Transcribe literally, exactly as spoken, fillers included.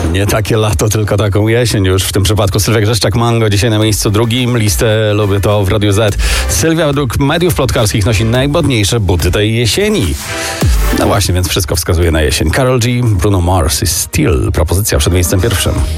Nie takie lato, tylko taką jesień już. W tym przypadku Sylwia Grzeszczak, Mango, dzisiaj na miejscu drugim. Listę Lubię To w Radiu Z. Sylwia według mediów plotkarskich nosi najmodniejsze buty tej jesieni. No właśnie, więc wszystko wskazuje na jesień. Karol G, Bruno Mars i Steel. Propozycja przed miejscem pierwszym.